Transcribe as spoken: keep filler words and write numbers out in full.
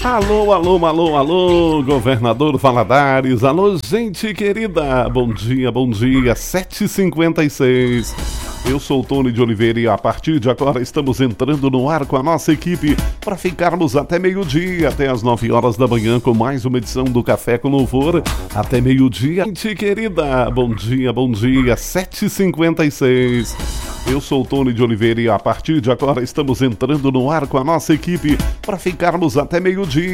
Alô, alô, alô, alô, governador Valadares, alô, gente querida, bom dia, bom dia, sete e cinquenta e seis. Eu sou o Tony de Oliveira e a partir de agora estamos entrando no ar com a nossa equipe para ficarmos até meio-dia, até as nove horas da manhã com mais uma edição do Café com Louvor. Até meio-dia, gente querida, bom dia, bom dia, sete e cinquenta e seis. Eu sou o Tony de Oliveira e a partir de agora estamos entrando no ar com a nossa equipe para ficarmos até meio-dia.